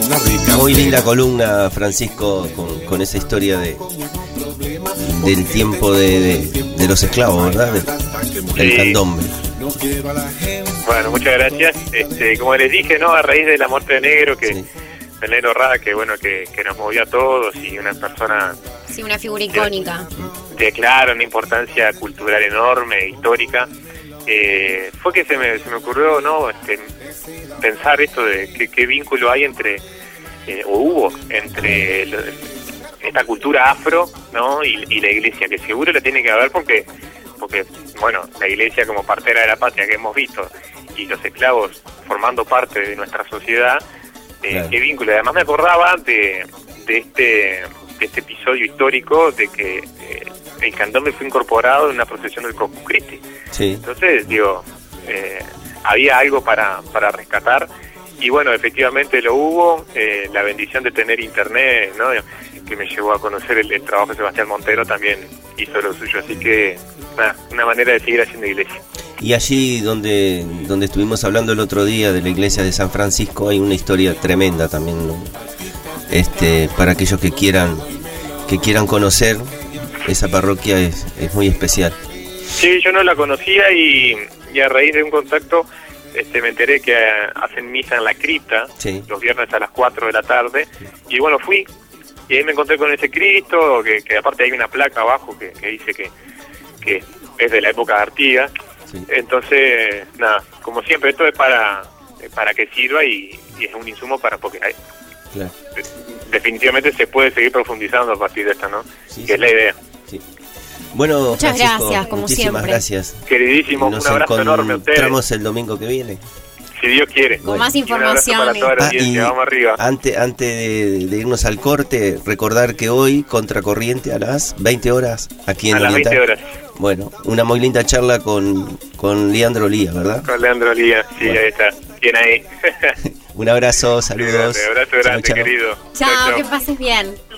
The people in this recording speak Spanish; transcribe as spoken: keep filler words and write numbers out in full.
Muy linda columna, Francisco, con, con esa historia de del tiempo de, de, de los esclavos, ¿verdad? De, del Sí. candombe. Bueno, muchas gracias. Este, como les dije, ¿no? A raíz de la muerte de Negro, que Sí. del Negro Rada, que bueno, que, que nos movió a todos, y una persona Sí, una figura icónica. de, claro, una importancia cultural enorme, histórica, eh, fue que se me, se me ocurrió, ¿no? Este, pensar esto de qué, qué vínculo hay entre, eh, o hubo, entre el, esta cultura afro, ¿no? Y, y la iglesia, que seguro la tiene que haber porque, porque, bueno, la iglesia como partera de la patria que hemos visto, y los esclavos formando parte de nuestra sociedad, eh, Claro. qué vínculo. Además me acordaba de, de este de este episodio histórico de que eh, el candombe fue incorporado en una procesión del Corpus Christi. Sí. Entonces, digo, eh, había algo para, para rescatar, y bueno, efectivamente lo hubo. Eh, la bendición de tener internet, ¿no? Que me llevó a conocer el, el trabajo de Sebastián Montero, también hizo lo suyo, así que nada, una manera de seguir haciendo iglesia. Y allí donde donde estuvimos hablando el otro día de la iglesia de San Francisco hay una historia tremenda también, ¿no? Este, para aquellos que quieran que quieran conocer esa parroquia es, es muy especial. Sí, yo no la conocía, y, y a raíz de un contacto este, me enteré que eh, hacen misa en la cripta, Sí. los viernes a las cuatro de la tarde, y bueno, fui, y ahí me encontré con ese Cristo, que, que aparte hay una placa abajo que, que dice que, que es de la época de Artigas. Sí. Entonces, nada, como siempre, esto es para para que sirva, y, y es un insumo para, porque hay, Claro. definitivamente se puede seguir profundizando a partir de esto, ¿no? Sí, que sí. es la idea. Sí. Bueno, Muchas Francisco, gracias, como muchísimas siempre. gracias. Queridísimo, Nos un abrazo enorme a ustedes, encontramos el domingo que viene. si Dios quiere. Con más Y un abrazo información. para toda la Ah, audiencia, y vamos arriba. Antes, antes de, de irnos al corte, recordar que hoy, Contracorriente, a las veinte horas, aquí en A las Oriental. veinte horas, Bueno, una muy linda charla con, con Leandro Lía, ¿verdad? con Leandro Lía, sí, Bueno. ahí está. ¿Quién ahí? Un abrazo, saludos. Abrazo grande, Chau, chau. querido. Chao, que pases bien.